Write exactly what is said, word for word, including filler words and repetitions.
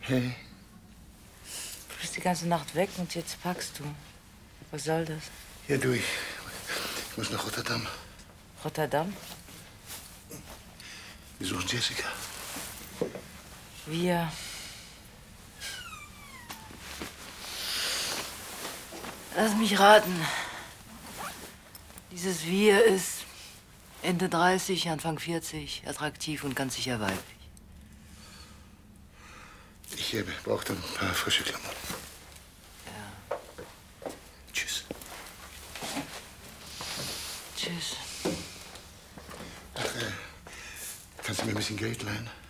Hey. Du bist die ganze Nacht weg und jetzt packst du. Was soll das? Ja, du, ich, ich muss nach Rotterdam. Rotterdam? Wir suchen Jessica. Wir. Lass mich raten. Dieses Wir ist Ende dreißig, Anfang vierzig, attraktiv und ganz sicher weiblich. Ich äh, brauche dann ein paar frische Klamotten. Ja. Tschüss. Tschüss. Ach, äh, kannst du mir ein bisschen Geld leihen?